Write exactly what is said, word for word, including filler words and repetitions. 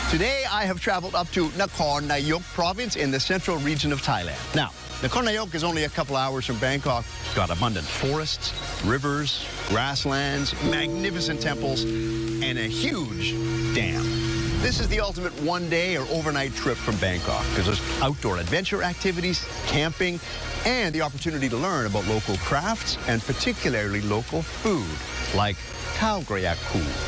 Today, I have traveled up to Nakhon Nayok province in the central region of Thailand. Now, Nakhon Nayok is only a couple hours from Bangkok. It's got abundant forests, rivers, grasslands, magnificent temples, and a huge dam. This is the ultimate one-day or overnight trip from Bangkok because there's outdoor adventure activities, camping, and the opportunity to learn about local crafts and particularly local food, like khao grayak khoo.